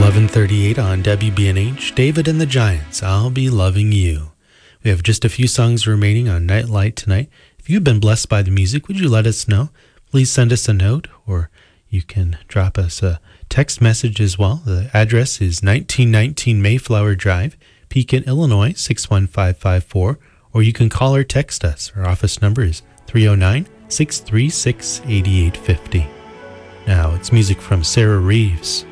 11:38 on WBNH, David and the Giants, I'll Be Loving You. We have just a few songs remaining on Nightlight tonight. If you've been blessed by the music, would you let us know? Please send us a note, or you can drop us a text message as well. The address is 1919 Mayflower Drive, Pekin, Illinois, 61554, or you can call or text us. Our office number is 309-636-8850. Now it's music from Sarah Reeves.